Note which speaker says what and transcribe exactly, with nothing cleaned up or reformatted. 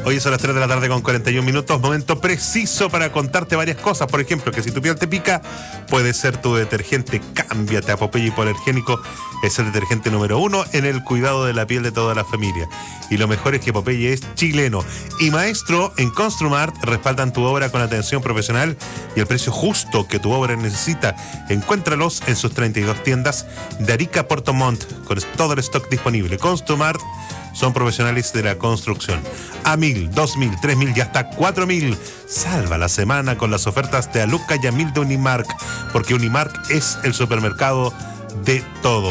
Speaker 1: Hoy son las tres de la tarde con cuarenta y un minutos, momento preciso para contarte varias cosas. Por ejemplo, que si tu piel te pica, puede ser tu detergente. Cámbiate a Popeye Hipoalergénico. Es el detergente número uno en el cuidado de la piel de toda la familia. Y lo mejor es que Popeye es chileno. Y Maestro en Construmart respaldan tu obra con atención profesional y el precio justo que tu obra necesita. Encuéntralos en sus treinta y dos tiendas de Arica a Puerto Montt, con todo el stock disponible. Construmart son profesionales de la construcción. A mil, dos mil, tres mil y hasta cuatro mil. Salva la semana con las ofertas de Aluca y a mil de Unimark, porque Unimark es el supermercado de todo.